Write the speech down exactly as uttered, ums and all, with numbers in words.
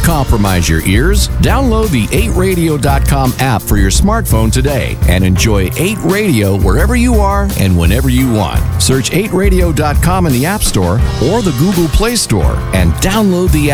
compromise your ears. Download the eight radio dot com app for your smartphone today and enjoy eight Radio wherever you are and whenever you want. Search eight radio dot com in the App Store or the Google Play Store and download the app